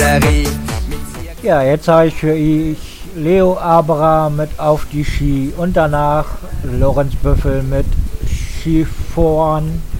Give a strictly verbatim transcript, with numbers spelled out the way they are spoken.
Batterie. Ja, jetzt habe ich für ich Leo Abra mit Auf die Ski und danach Lorenz Büffel mit Skifahren.